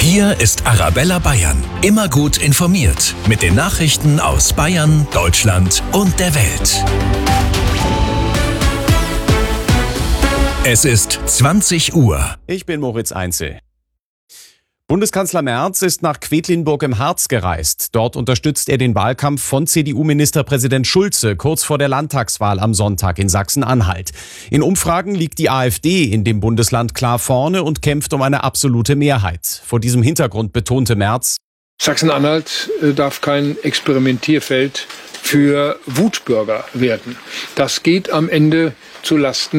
Hier ist Arabella Bayern. Immer gut informiert. Mit den Nachrichten aus Bayern, Deutschland und der Welt. Es ist 20 Uhr. Ich bin Moritz Einzel. Bundeskanzler Merz ist nach Quedlinburg im Harz gereist. Dort unterstützt er den Wahlkampf von CDU-Ministerpräsident Schulze kurz vor der Landtagswahl am Sonntag in Sachsen-Anhalt. In Umfragen liegt die AfD in dem Bundesland klar vorne und kämpft um eine absolute Mehrheit. Vor diesem Hintergrund betonte Merz: Sachsen-Anhalt darf kein Experimentierfeld für Wutbürger werden. Das geht am Ende zulasten